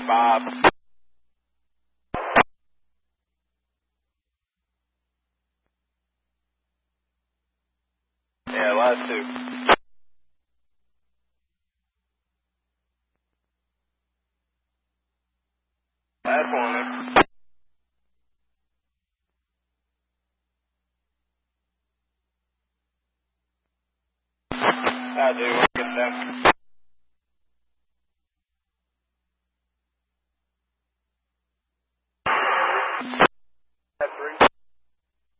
Bob. Yeah, last two. Last one. I do. Get them.